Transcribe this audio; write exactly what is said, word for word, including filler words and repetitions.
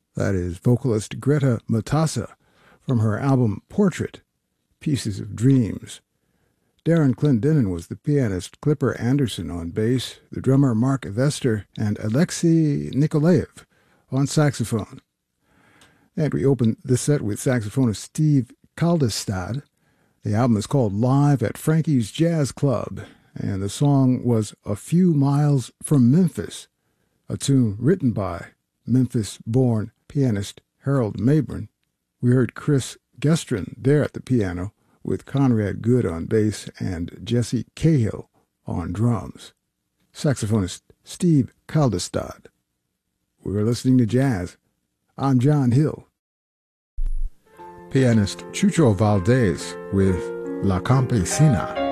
That is vocalist Greta Matassa from her album Portrait, Pieces of Dreams. Darren Clendenin was the pianist, Clipper Anderson on bass, the drummer Mark Vester, and Alexei Nikolaev on saxophone. And we opened this set with saxophonist Steve Kaldestad. The album is called Live at Frankie's Jazz Club, and the song was A Few Miles from Memphis, a tune written by Memphis-born pianist Harold Mabern. We heard Chris Gestrin there at the piano, with Conrad Good on bass and Jesse Cahill on drums. Saxophonist Steve Kaldestad. We're listening to jazz. I'm John Hill. Pianist Chucho Valdez with La Campesina.